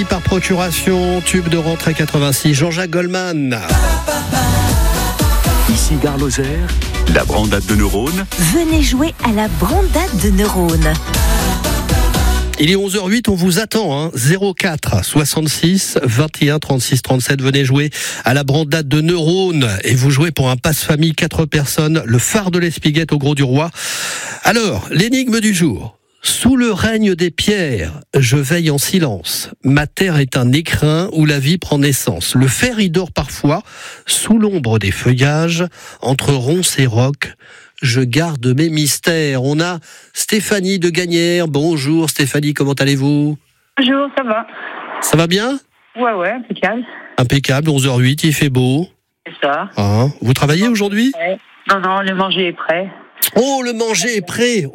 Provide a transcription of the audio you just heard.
Par procuration, tube de rentrée 86, Jean-Jacques Goldman. Ici Gare Lozère, la Brandade de Neurones. Venez jouer à la Brandade de Neurones. Il est 11h08, on vous attend, 04 66 21 36 37. Venez jouer à la Brandade de Neurones et vous jouez pour un passe-famille 4 personnes, le phare de l'Espiguette au Gros du Roi. Alors, l'énigme du jour. Sous le règne des pierres, je veille en silence. Ma terre est un écrin où la vie prend naissance. Le fer y dort parfois, sous l'ombre des feuillages, entre ronces et rocs. Je garde mes mystères. On a Stéphanie de Gagnères. Bonjour Stéphanie, comment allez-vous ? Bonjour, ça va. Ça va bien ? Ouais, impeccable. Impeccable, 11h08, il fait beau. C'est ça. Vous travaillez aujourd'hui ? Ouais. Non, le manger est prêt. Oh, le manger est prêt.